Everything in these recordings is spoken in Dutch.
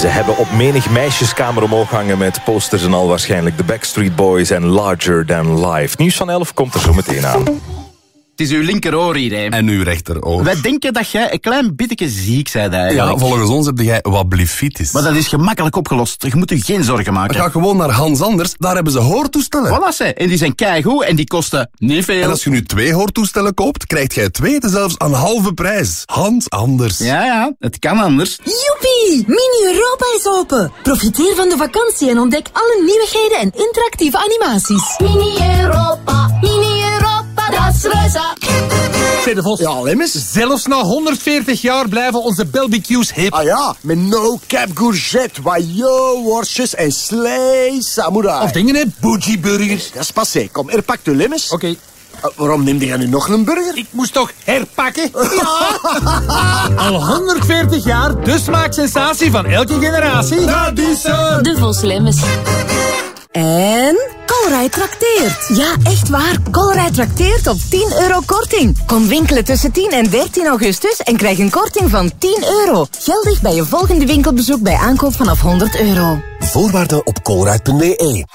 Ze hebben op menig meisjeskamer omhoog hangen met posters en al waarschijnlijk de Backstreet Boys en Larger Than Life. Nieuws van 11 komt er zo meteen aan. Het is uw linkeroor hier, hè. En uw rechteroor. Wij denken dat jij een klein beetje ziek bent eigenlijk. Ja, volgens ons heb jij wat blefitis. Maar dat is gemakkelijk opgelost. Je moet je geen zorgen maken. Ga gewoon naar Hans Anders, daar hebben ze hoortoestellen. Voilà, ze. En die zijn keigoed en die kosten niet veel. En als je nu 2 hoortoestellen koopt, krijg jij 2 zelfs aan halve prijs. Hans Anders. Ja, het kan anders. Joepie! Mini-Europa is open. Profiteer van de vakantie en ontdek alle nieuwigheden en interactieve animaties. Mini-Europa, Mini-Europa, dat is reuze. Zeg de Vos. Ja, Lemmes. Zelfs na 140 jaar blijven onze barbecues hip. Ah ja, met no-cap courgette, wajo, worstjes en slee samurai. Of dingen, hè? Bougie burgers. Dat is passé. Kom, er pakt u Lemmes. Oké. Waarom neemde jij nu nog een burger? Ik moest toch herpakken? Ja! Al 140 jaar, de smaaksensatie van elke generatie. Dat is De Vos Lemmes. En Colruyt trakteert. Ja, echt waar. Colruyt trakteert op €10 korting. Kom winkelen tussen 10 en 13 augustus en krijg een korting van €10. Geldig bij je volgende winkelbezoek bij aankoop vanaf €100. Voorwaarden op colruyt.be.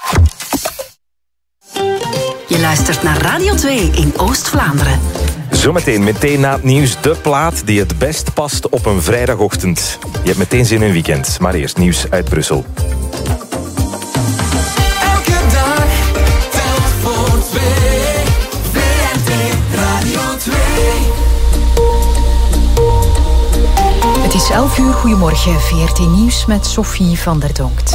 Je luistert naar Radio 2 in Oost-Vlaanderen. Zometeen, meteen na het nieuws, de plaat die het best past op een vrijdagochtend. Je hebt meteen zin in een weekend, maar eerst nieuws uit Brussel. Het is 11 uur, goedemorgen, VRT Nieuws met Sophie van der Donkt.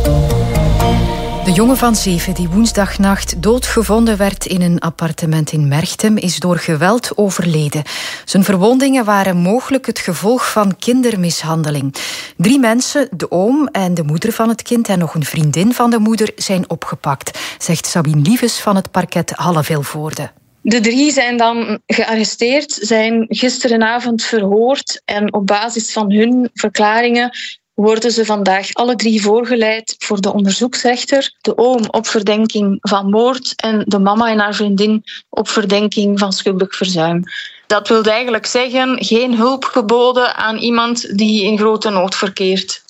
De jongen van 7 die woensdagnacht doodgevonden werd in een appartement in Merchtem is door geweld overleden. Zijn verwondingen waren mogelijk het gevolg van kindermishandeling. 3 mensen, de oom en de moeder van het kind en nog een vriendin van de moeder, zijn opgepakt, zegt Sabine Lieves van het parket Halle-Vilvoorde. De 3 zijn dan gearresteerd, zijn gisterenavond verhoord en op basis van hun verklaringen worden ze vandaag alle 3 voorgeleid voor de onderzoeksrechter. De oom op verdenking van moord en de mama en haar vriendin op verdenking van schuldig verzuim. Dat wil eigenlijk zeggen, geen hulp geboden aan iemand die in grote nood verkeert.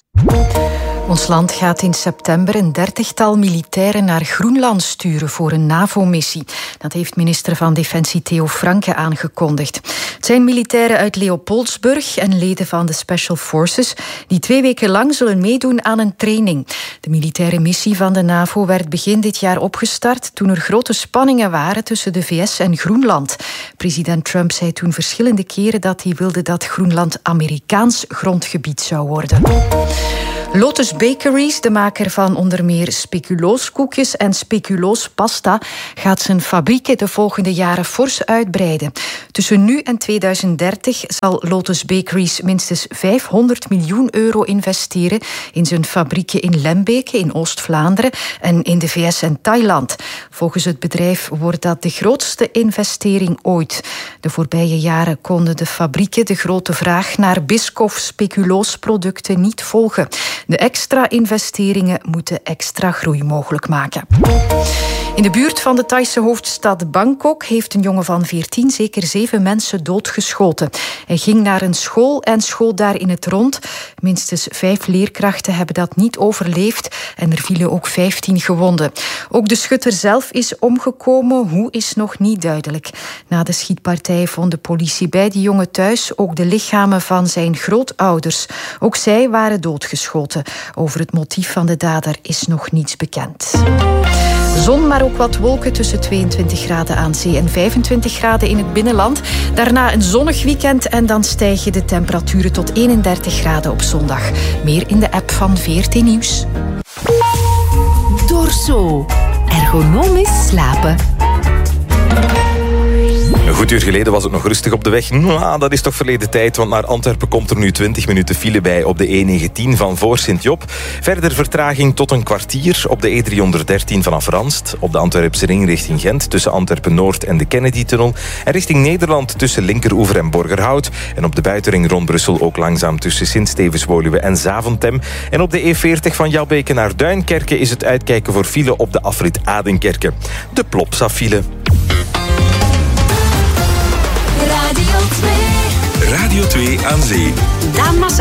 Ons land gaat in september een 30-tal militairen naar Groenland sturen voor een NAVO-missie. Dat heeft minister van Defensie Theo Franke aangekondigd. Het zijn militairen uit Leopoldsburg en leden van de Special Forces die 2 weken lang zullen meedoen aan een training. De militaire missie van de NAVO werd begin dit jaar opgestart toen er grote spanningen waren tussen de VS en Groenland. President Trump zei toen verschillende keren dat hij wilde dat Groenland Amerikaans grondgebied zou worden. Lotus Bakeries, de maker van onder meer speculooskoekjes en speculoospasta, gaat zijn fabrieken de volgende jaren fors uitbreiden. Tussen nu en 2030 zal Lotus Bakeries minstens €500 miljoen investeren in zijn fabrieken in Lembeke in Oost-Vlaanderen en in de VS en Thailand. Volgens het bedrijf wordt dat de grootste investering ooit. De voorbije jaren konden de fabrieken de grote vraag naar Biscoff-speculoosproducten niet volgen. De extra investeringen moeten extra groei mogelijk maken. In de buurt van de Thaise hoofdstad Bangkok heeft een jongen van 14 zeker 7 mensen doodgeschoten. Hij ging naar een school en schoot daar in het rond. Minstens 5 leerkrachten hebben dat niet overleefd en er vielen ook 15 gewonden. Ook de schutter zelf is omgekomen. Hoe is nog niet duidelijk. Na de schietpartij vond de politie bij de jongen thuis ook de lichamen van zijn grootouders. Ook zij waren doodgeschoten. Over het motief van de dader is nog niets bekend. Zon, maar ook wat wolken tussen 22 graden aan zee en 25 graden in het binnenland. Daarna een zonnig weekend en dan stijgen de temperaturen tot 31 graden op zondag. Meer in de app van VRT Nieuws. Dorso. Ergonomisch slapen. Een goed uur geleden was het nog rustig op de weg. Dat is toch verleden tijd, want naar Antwerpen komt er nu 20 minuten file bij op de E19 van voor Sint-Job. Verder vertraging tot een kwartier op de E313 vanaf Ranst, op de Antwerpse ring richting Gent tussen Antwerpen-Noord en de Kennedy-tunnel en richting Nederland tussen Linkeroever en Borgerhout en op de buitenring rond Brussel ook langzaam tussen Sint-Stevens-Woluwe en Zaventem. En op de E40 van Jabbeke naar Duinkerke is het uitkijken voor file op de afrit Adenkerke. De Plopsa-file. Radio 2. Radio 2 aan zee. Daan Massa.